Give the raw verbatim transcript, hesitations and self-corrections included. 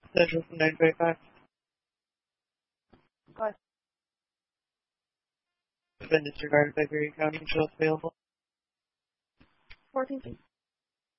Central from nine twenty-five. Go ahead. Been disregarded by Greene County until it's available. fourteen, please.